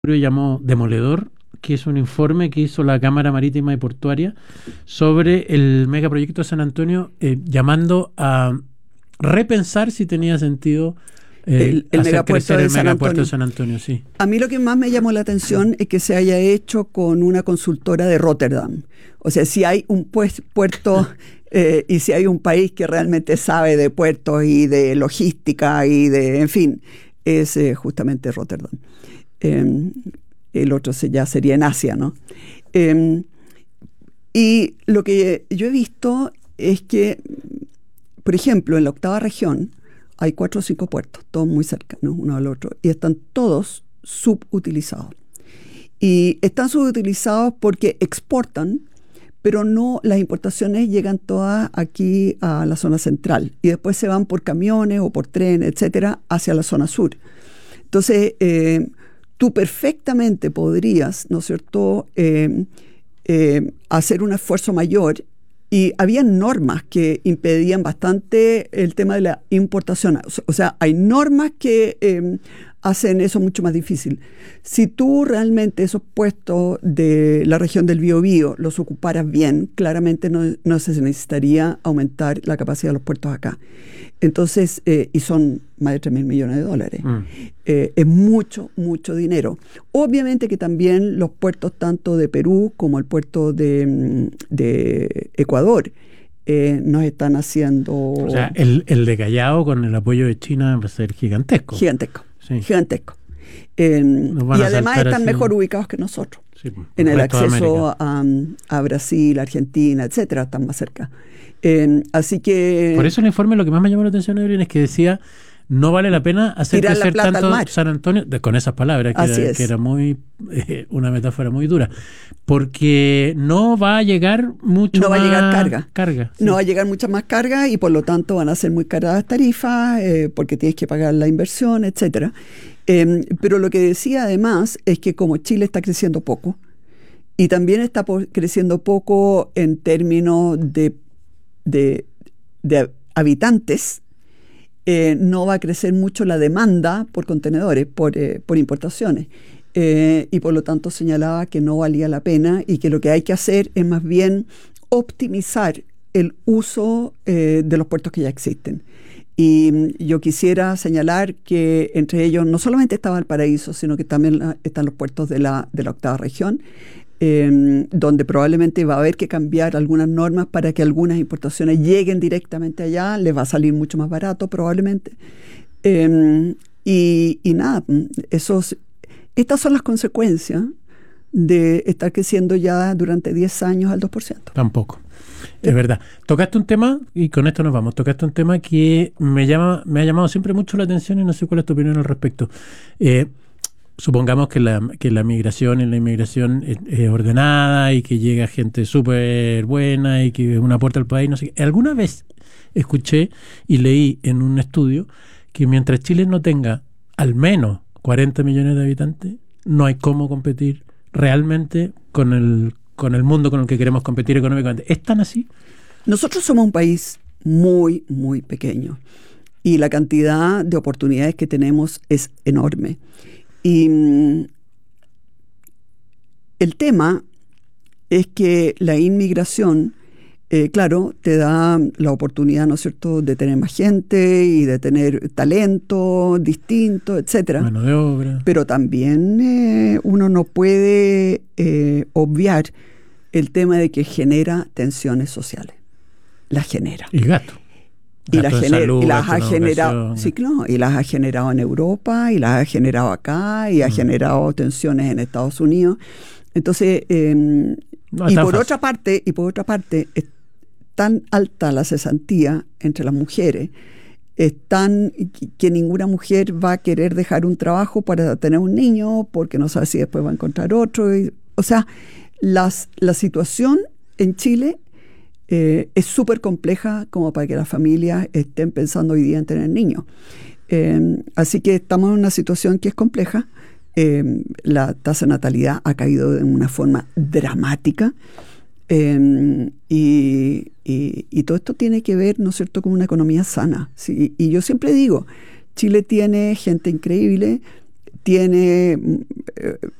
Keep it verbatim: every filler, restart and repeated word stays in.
llamó Demoledor, que es un informe que hizo la Cámara Marítima y Portuaria sobre el megaproyecto de San Antonio, eh, llamando a repensar si tenía sentido eh, el, el hacer megapuerto crecer de el San megapuerto Antonio. de San Antonio. Sí. A mí lo que más me llamó la atención es que se haya hecho con una consultora de Rotterdam. O sea, si hay un pues, puerto eh, y si hay un país que realmente sabe de puertos y de logística y de, en fin, es eh, justamente Rotterdam. Eh, el otro se, ya sería en Asia, ¿no? Eh, y lo que yo he visto es que, por ejemplo, en la octava región hay cuatro o cinco puertos, todos muy cercanos uno al otro, y están todos subutilizados. Y están subutilizados porque exportan, pero no, las importaciones llegan todas aquí a la zona central y después se van por camiones o por tren, etcétera, hacia la zona sur. Entonces, eh, tú perfectamente podrías, ¿no es cierto?, eh, eh, hacer un esfuerzo mayor, y había normas que impedían bastante el tema de la importación. O sea, hay normas que eh, hacen eso mucho más difícil. Si tú realmente esos puestos de la región del Biobío los ocuparas bien, claramente no, no se necesitaría aumentar la capacidad de los puertos acá. Entonces, eh, y son más de tres mil millones de dólares. Mm. Eh, es mucho, mucho dinero. Obviamente que también los puertos tanto de Perú como el puerto de, de Ecuador eh, nos están haciendo... O sea, el, el de Callao con el apoyo de China va a ser gigantesco. Gigantesco, sí. Gigantesco. Eh, y además están así mejor ubicados que nosotros. Sí, pues, en el acceso a, a Brasil, Argentina, etcétera, están más cerca. Eh, así que... Por eso el informe lo que más me llamó la atención, Evelyn, es que decía no vale la pena hacer crecer tanto San Antonio, de, con esas palabras, que era, que era muy eh, una metáfora muy dura, porque no va a llegar mucho no más va a llegar carga, carga sí. No va a llegar mucha más carga y por lo tanto van a ser muy caras las tarifas eh, porque tienes que pagar la inversión, etcétera. Eh, pero lo que decía además es que como Chile está creciendo poco y también está por, creciendo poco en términos de De, de habitantes, eh, no va a crecer mucho la demanda por contenedores, por, eh, por importaciones. Eh, y por lo tanto señalaba que no valía la pena y que lo que hay que hacer es más bien optimizar el uso eh, de los puertos que ya existen. Y yo quisiera señalar que entre ellos no solamente está Valparaíso, sino que también la, están los puertos de la, de la octava región, Eh, donde probablemente va a haber que cambiar algunas normas para que algunas importaciones lleguen directamente allá, les va a salir mucho más barato probablemente. Eh, y, y nada, esos, estas son las consecuencias de estar creciendo ya durante diez años al dos por ciento. Tampoco. Es verdad. Tocaste un tema, y con esto nos vamos, tocaste un tema que me, llama, me ha llamado siempre mucho la atención y no sé cuál es tu opinión al respecto. Eh, Supongamos que la, que la migración y la inmigración es, es ordenada y que llega gente súper buena y que es una puerta al país, no sé qué. Alguna vez escuché y leí en un estudio que mientras Chile no tenga al menos cuarenta millones de habitantes, no hay cómo competir realmente con el, con el mundo con el que queremos competir económicamente. ¿Es tan así? Nosotros somos un país muy, muy pequeño y la cantidad de oportunidades que tenemos es enorme. Y mm, el tema es que la inmigración, eh, claro, te da la oportunidad, ¿no es cierto?, de tener más gente y de tener talento distinto, etcétera. Mano de obra. Pero también eh, uno no puede eh, obviar el tema de que genera tensiones sociales. Las genera. Y gasto. Y las, gener salud, y las ha generado, sí, claro, y las ha generado en Europa, y las ha generado acá, y ha mm. generado tensiones en Estados Unidos. Entonces, eh, no, y por fácil. otra parte, y por otra parte, es tan alta la cesantía entre las mujeres, es tan que ninguna mujer va a querer dejar un trabajo para tener un niño, porque no sabe si después va a encontrar otro. Y, o sea, las, la situación en Chile Eh, es súper compleja como para que las familias estén pensando hoy día en tener niños. Eh, así que estamos en una situación que es compleja. Eh, la tasa de natalidad ha caído de una forma dramática. Eh, y, y, y todo esto tiene que ver, ¿no es cierto?, con una economía sana. ¿sí? Y yo siempre digo, Chile tiene gente increíble, tiene